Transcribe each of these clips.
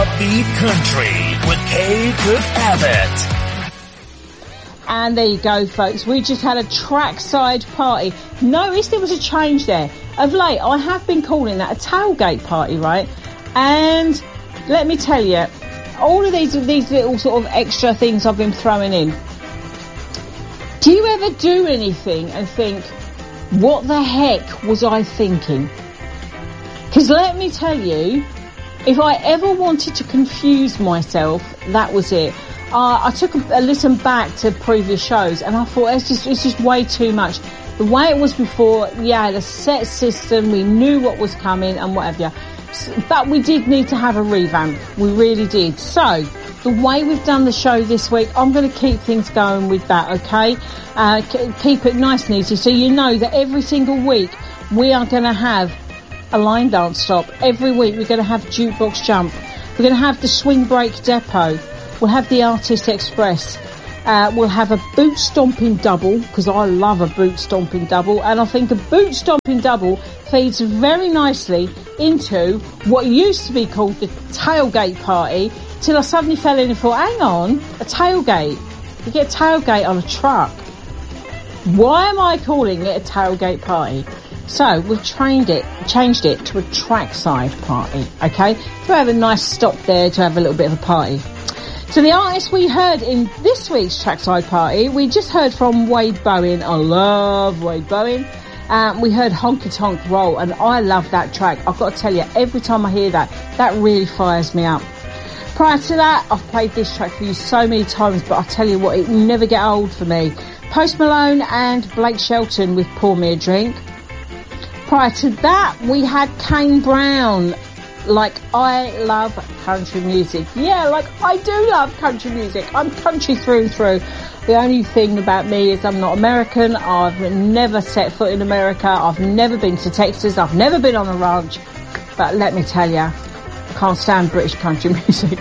Upbeat Country with Kay Cook Abbott. And there you go, folks. We just had a trackside party. Notice there was a change there. Of late, I have been calling that a tailgate party, right? And let me tell you, all of these little sort of extra things I've been throwing in. Do you ever do anything and think, what the heck was I thinking? Because let me tell you, if I ever wanted to confuse myself, that was it. I took a listen back to previous shows and I thought it's just way too much. The way it was before, yeah, the set system, we knew what was coming and whatever. But we did need to have a revamp. We really did. So, the way we've done the show this week, I'm going to keep things going with that, okay? Keep it nice and easy so you know that every single week we are going to have a line dance stop. Every week we're going to have Jukebox Jump. We're going to have the Swing Break Depot. We'll have the Artist Express. We'll have a boot stomping double, because I love a boot stomping double, and I think a boot stomping double feeds very nicely into what used to be called the tailgate party, till I suddenly fell in and thought, hang on, a tailgate. You get a tailgate on a truck. Why am I calling it a tailgate party? So we've changed it to a trackside party, okay? To have a nice stop there, to have a little bit of a party. So the artist we heard in this week's trackside party, we just heard from Wade Bowen. I love Wade Bowen. We heard Honky Tonk Roll, and I love that track. I've got to tell you, every time I hear that, that really fires me up. Prior to that, I've played this track for you so many times, but I tell you what, it will never get old for me. Post Malone and Blake Shelton with Pour Me a Drink. Prior to that, we had Kane Brown, Like I Love Country Music. Yeah, like I do love country music. I'm country through and through. The only thing about me is I'm not American. I've never set foot in America. I've never been to Texas. I've never been on a ranch. But let me tell you, I can't stand British country music.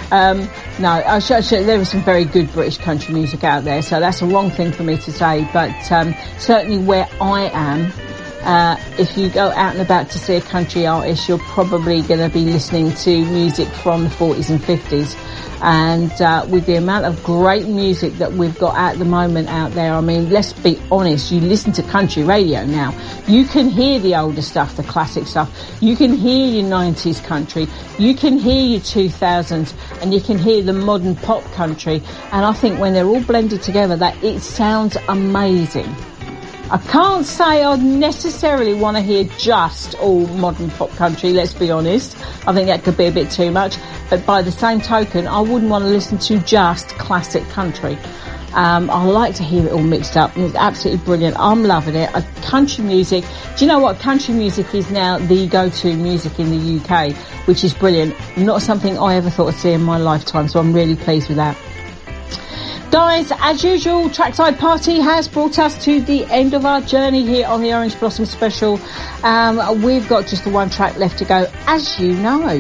No, there is some very good British country music out there, so that's a wrong thing for me to say. But certainly where I am, if you go out and about to see a country artist, you're probably going to be listening to music from the 40s and 50s. And with the amount of great music that we've got at the moment out there, I mean, let's be honest, you listen to country radio now, you can hear the older stuff, the classic stuff, you can hear your 90s country, you can hear your 2000s, and you can hear the modern pop country. And I think when they're all blended together, that it sounds amazing. I can't say I'd necessarily want to hear just all modern pop country, let's be honest. I think that could be a bit too much. But by the same token, I wouldn't want to listen to just classic country. I like to hear it all mixed up, and it's absolutely brilliant. I'm loving it. Country music, do you know what? Country music is now the go-to music in the UK, which is brilliant. Not something I ever thought I'd see in my lifetime, so I'm really pleased with that. Guys, as usual, Trackside Party has brought us to the end of our journey here on the Orange Blossom Special. We've got just the one track left to go, as you know.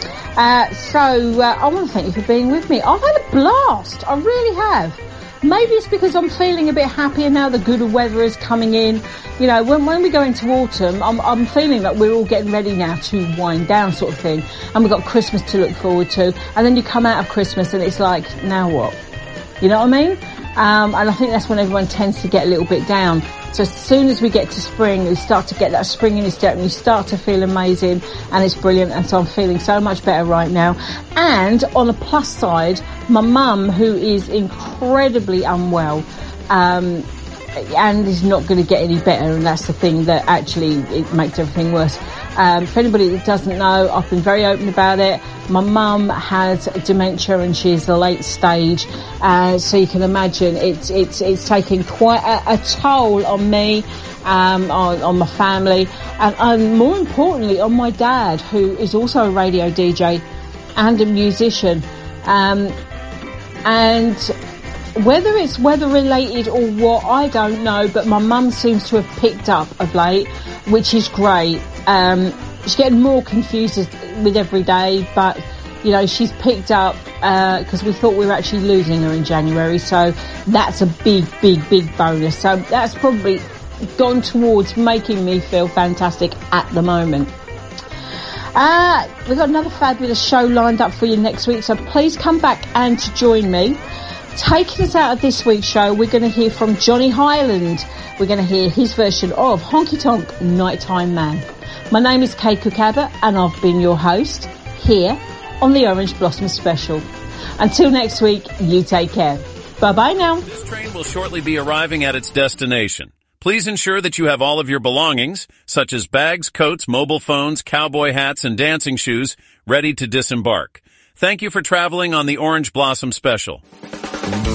So I want to thank you for being with me. I've had a blast. I really have. Maybe it's because I'm feeling a bit happier now the good weather is coming in. You know, when we go into autumn, I'm feeling that we're all getting ready now to wind down sort of thing. And we've got Christmas to look forward to. And then you come out of Christmas and it's like, now what? You know what I mean? And I think that's when everyone tends to get a little bit down. So as soon as we get to spring, we start to get that spring in your step and you start to feel amazing, and it's brilliant. And so I'm feeling so much better right now. And on a plus side, my mum, who is incredibly unwell, and is not going to get any better, and that's the thing that actually it makes everything worse. For anybody that doesn't know, I've been very open about it. My mum has dementia and she's the late stage, so you can imagine it's taking quite a toll on me, on my family, and more importantly on my dad, who is also a radio DJ and a musician, and whether it's weather related or what, I don't know, but my mum seems to have picked up of late, which is great. She's getting more confused with every day, but you know, she's picked up, because we thought we were actually losing her in January, so that's a big bonus. So that's probably gone towards making me feel fantastic at the moment. We've got another fabulous show lined up for you next week, so please come back and to join me. Taking us out of this week's show, we're going to hear from Johnny Highland. We're going to hear his version of Honky Tonk Nighttime Man. My name is Kay Cook Abbott, and I've been your host here on the Orange Blossom Special. Until next week, you take care. Bye-bye now. This train will shortly be arriving at its destination. Please ensure that you have all of your belongings, such as bags, coats, mobile phones, cowboy hats, and dancing shoes, ready to disembark. Thank you for traveling on the Orange Blossom Special.